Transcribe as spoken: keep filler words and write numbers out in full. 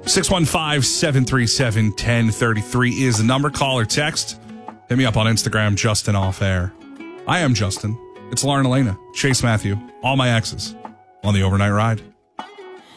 six one five, seven three seven, one oh three three is the number. Call or text. Hit me up on Instagram, Justin Off Air. I am Justin. It's Lauren Elena, Chase Matthew, all my exes on the Overnight Ride.